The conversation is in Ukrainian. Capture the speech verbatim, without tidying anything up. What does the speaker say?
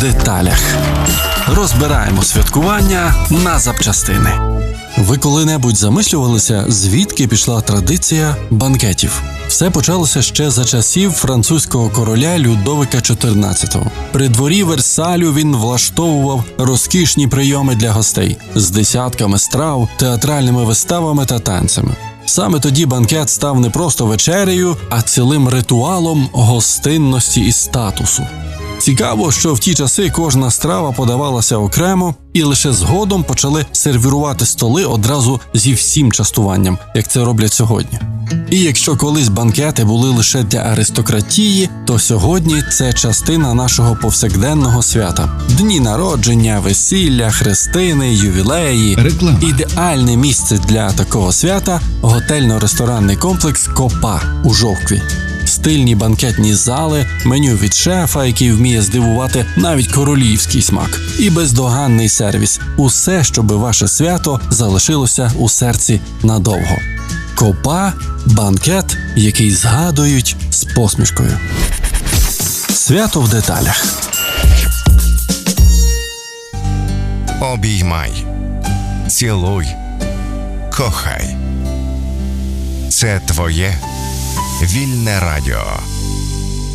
деталях. Розбираємо святкування на запчастини. Ви коли-небудь замислювалися, звідки пішла традиція банкетів? Все почалося ще за часів французького короля Людовика чотирнадцятого. При дворі Версалю він влаштовував розкішні прийоми для гостей з десятками страв, театральними виставами та танцями. Саме тоді банкет став не просто вечерею, а цілим ритуалом гостинності і статусу. Цікаво, що в ті часи кожна страва подавалася окремо, і лише згодом почали сервірувати столи одразу зі всім частуванням, як це роблять сьогодні. І якщо колись банкети були лише для аристократії, то сьогодні це частина нашого повсякденного свята. Дні народження, весілля, хрестини, ювілеї. Реклама. Ідеальне місце для такого свята – готельно-ресторанний комплекс «Копа» у Жовкві. Стильні банкетні зали, меню від шефа, який вміє здивувати навіть королівський смак, і бездоганний сервіс. Усе, щоби ваше свято залишилося у серці надовго. Копа – банкет, який згадують з посмішкою. Свято в деталях. Обіймай, цілуй, кохай. Це твоє Вільне радіо.